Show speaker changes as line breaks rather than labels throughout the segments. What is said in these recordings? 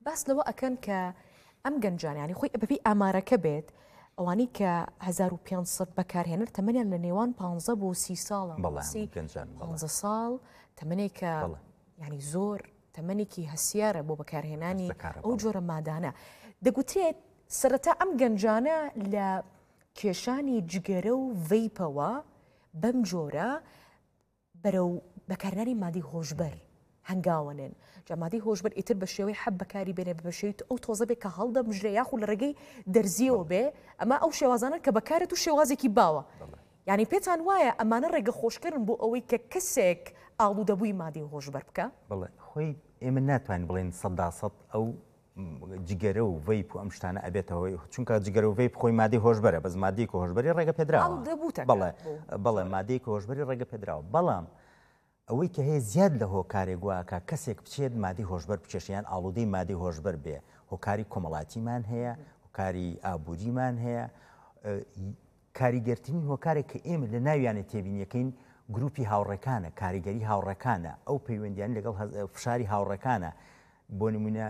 باس لەوە ئەکەن کە ئەم گەنجان ینی خۆی بەپی ئامارەکە بێت ئەوانی کە 1500 بەکارهێنەر تەمەنیان لە نێوان 15 بۆ 30 ساڵە 15 ساڵ تەمەنێک کە ینی زۆر تەمەنێکی هەسیارە بۆ بەکارهێنانی ئەو جۆرە مادانە دەگوترێت سەرەتا ئەم گەنجانە لە کێشانی جگەرە و ڤەیپەوە بەم جۆرە بەرەو بەکارهێنانی مادی هۆشبەر هەنگاوەنن جامادی هۆشبەر ئیتر بە شێوەی حەب بەکاری بێنێ بە شێوی ئەو تۆزە بێت کە هەڵدە مژرە یاخو لە ڕێگەی دەرزیەوە بێ ئەمە ئەو شێوازانن کە بەکارێت و شێوازێکی باوە یعنی پێتان وایە ئەمانە ڕێگە خۆشکردن بۆ ئەوەی کە کەسێک ئاڵوودەبووی مادی هۆشبەر بکە
بڵێ خۆی ئێمە ناتوانین بڵێن 100% ئەو جگەرە و ڤەیپ و ئەم شتانە ئەبێتەوەی چونکە جگەرە و ڤەیپ خۆی مادی هۆشبەرە بەس مادیەکی هۆشبەری ڕێگە پێدراوە بەڵێ مادیەکی هۆشبەری ڕێگە پێدراوە بەڵام ئەوەی کە هەیە زیاد لە هۆکارێک واکە کەسێک بچێت مادی هۆشبەر بچێشیان ئاڵودەی مادی هۆشبەر بێ هۆکاری کۆمەڵاتیمان هەیە هۆکاری ئابووریمان هەیە کاریگەرتنی هۆکارێک کە ئێمە لە ناویانە تێبینیەکەین گروپی هاوڕێکانە کاریگەری هاوڕێکانە ئەو پەیوەندیان لەگەڵ فشاری هاوڕێکانە بۆ نمونە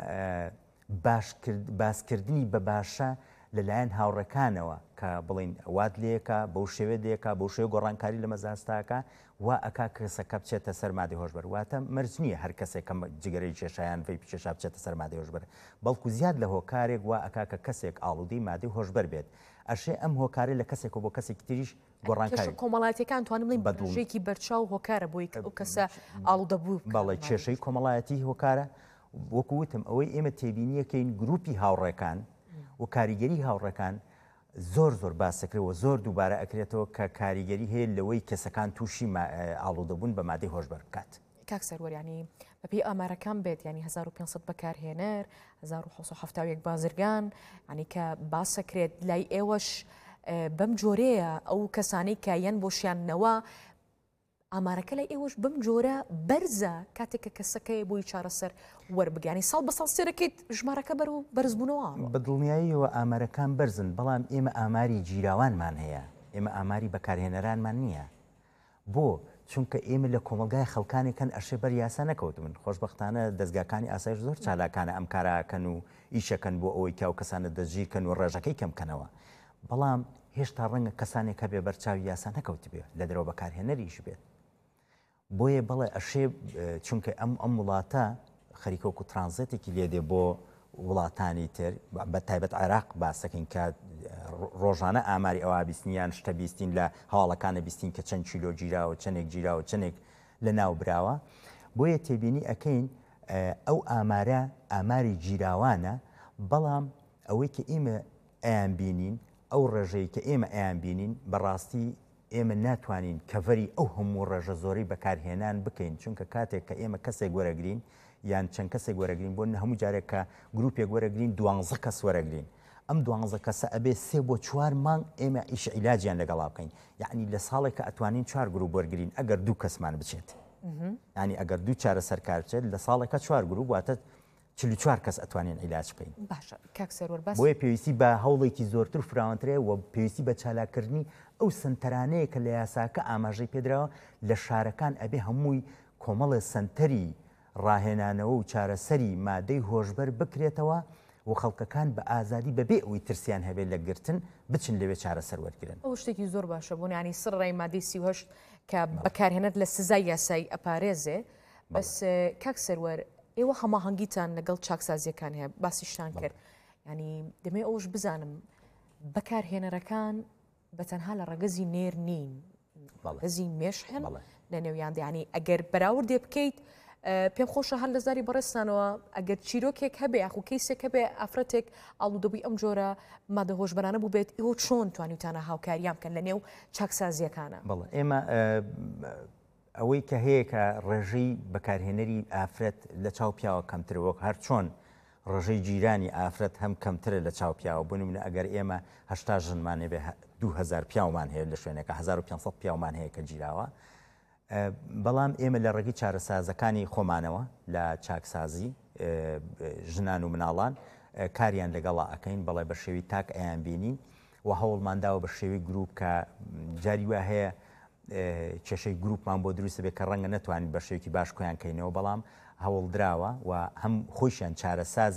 باسکردنی بە باشە لەلایەن هاوڕێکانەوە کە بڵین وات لێکە بەو شێوێ دێکە بەو شێو گۆڕانکاری لە مەزاستاکە وا ئەکا کەسەکە بچێتە سەر مادی هۆشبەر واتە مەرج نییە هەر کەسێک جگەرەی کێشایان ڤەیپ کێشا بچێتە سەر مادی هۆشبەر بەڵکو زیاد لە هۆکارێک وا ئەکا کە کەسێک ئاڵودەی مادی هۆشبەر بێت ئەشێ ئەم هۆکارە لە کەسێک بۆ کەسێکی تریش گۆڕانکاری
کۆمەڵایەتەکان توانم بڵین بەدڵژێکی بەرچاو هۆکارە بۆی ئەو کەسە ئاڵودەبوو
بەڵێ کێشەی کۆمەڵایەتی هۆکارە وەکووتم ئەوەی ئێمە تێبینیەکەین گروپی هاوڕێکان و کاریگەری هاوڕێکان زۆر باسەکرەوە زۆر دووبارە ئەکرێتەوە کە کاریگەری هەیە لەوەی کەسەکان تووشی ئاڵودەبوون بە مادەی هۆشبەر بکات
کاک سەروەریانی بەپێی ئامارەکان بێت ینی 1500 بەکارهێنەر 1671 بازرگان ینی کە باسەکرێت لای ئێوەش بەم جۆرەیە ئەو کەسانەی کە یەن بۆشیاننەوە ئامارەکە لای ئێوەش بەم جۆرە بەرزە کاتێک کە کەسەکەی بۆی چارەسەر وەربگانی ساڵ بە ساڵ سێرەکەیت ژمارەکە بەر و بەرزبوونەوە
بە دڵنیاییەوە ئامارەکان بەرزن بەڵام ئێمە ئاماری جیراوانمان هەیە ئێمە ئاماری بەکارهێنەرانمان نییە بۆ چونکە ئێمە لە کۆمەلگای خەڵکانێکەن ئەشێ بەر یاسا نەکەوتمن خۆشبەختانە دەستگاکانی ئاسایش زۆر چالاکانە ئەم کاراکەن و ئیشەکەن بۆ ئەوەی کە ئەو کەسانە دەستگیرکەن و ڕێژەکەی کەمکەنەوە بەڵام هێشتا ڕەنگە کەسانێک هەبێ بەرچاوی یاسا نەکەوت بێ لە دەرەوە بەکارهێنەریش بێت بۆیە بەڵێ ئەشێ چونکە ئەم وڵاتە خەریکەوەکو ترانزیتێکی لێدێ بۆ وڵاتانی تر بە تایبەت عێراق باسەکەین کە ڕۆژانە ئاماری ئەوە بیستنیان شتە بیستین لە هەواڵەکانە بیستین کە چەند چیلۆ گیراوە چەندێک گیراوە چەندێک لە ناو براوە بۆیە تێبینی ئەەکەین ئەو ئامارە ئاماری گیراوانە بەڵام ئەوەی کە ئێمە ئەیان بینین ئەو ڕێژەی کە ئێمە ئەیان بینین بەڕاستی ئێمە ناتوانین کەڤەری ئەو هەموو ڕێژە زۆری بەکارهێنان بکەین چونکە کاتێک کە ئێمە کەسێک وەرەگرین یان چەند کەسێک وەرەگرین بۆ هەموو جارێک کە گروپێک وەرەگرین 12 کەس وەرەگرین ئەم 12 کەسە ئەبێ 3 بۆ 4 مانگ ئێمە ئیش عیلاجیان لەگەڵا بکەین یعنی لە ساڵێک کە ئەتوانین 4 گروپ وەرگرین ئەگەر 2 کەسمان بچێت ینی ئەگەر 2 چارە سەرکار بچێت لە ساڵێکە 4 گروپ واتە 44 کەس ئەتوانین عیلاج بکەین
باشە کاک سەروەر باس
بۆیە پێویستی بە هەوڵێکی زۆرتر فراوانترێ و پێویستی بە چالاکردنی ئەو سنتەرانەیە کە لە یاساکە ئاماژەی پێدراوە لە شارەکان ئەبێ هەمووی کۆمەڵە سنتەری ڕاهێنانەوە و چارەسەری مادەی هۆشبەر بکرێتەوە و خەڵکەکان بە ئازادی بەبێ ئەوی ترسیان هەبێت لە گرتن بچن لەوێ چارەسەر وەرگرن
ئەو شتێکی زۆر باشە بوون ینی سڕای مادەی 38 کە بەکارهێنەر لە سزای یاسایی ئەپارێزێ بەس کاک سەروەر ئێوە هەماهەنگیتان لەگەڵ چاکسازیەکان هەیە باسیشتان کرد ینی دەمێ ئەوش بزانم بەکارهێنەرەکان بەتەنها لە ڕەگەزی نێر نین ڕەگەزی مێش هەن لە نێویان ینی ئەگەر بەراوردێ بکەیت پێم خۆشە هەر لە زاری بەڕێستانەوە ئەگەر چیرۆکێک هەبێ یاخو کەیسێک هەبێ ئافرەتێک ئاڵوودەبووی ئەم جۆرە مادە هۆشبەرانە بوو بێت ئێوە چۆن توانیتانە هاوکاریان بکەن لە نێو چاکسازیەکانە
بەڵێ ئێمە ئەوەی کە هەیە کە ڕێژەی بەکارهێنەری ئافرەت لە چاو پیاوە کەمتر وەک هەر چۆن ڕێژەی جیرانی ئافرەت هەم کەمترە لە چاو پیاوە بنمونە ئەگەر ئێمە 80 ژنمانێ بێ 2000 پیاومان هەیە لە شوێنێکە 1500 پیاومان هەیە کە جیراوە بەڵام ئێمە لە ڕێگەی چارەسازەکانی خۆمانەوە لە چاکسازی ژنان و مناڵان کاریان لەگەڵا ئەەکەین بەڵێ بە شێوی تاک ئەیان بینین و هەوڵمانداوە بە شێوی گروپ کە جاری وە هەیە کێشەی گروپمان بۆ دروستە بێت کە ڕەنگە نەتوانین بە شێوکی باش کۆیان کەینەوە بەڵام هەوڵ دراوە و هەم خۆشیان چارەساز